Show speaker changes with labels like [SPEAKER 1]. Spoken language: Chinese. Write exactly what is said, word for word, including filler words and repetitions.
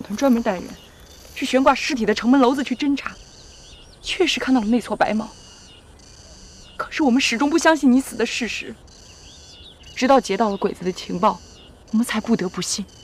[SPEAKER 1] 团专门带人去悬挂尸体的城门楼子去侦查，确实看到了那撮白毛。可是我们始终不相信你死的事实，直到接到了鬼子的情报，我们才不得不信。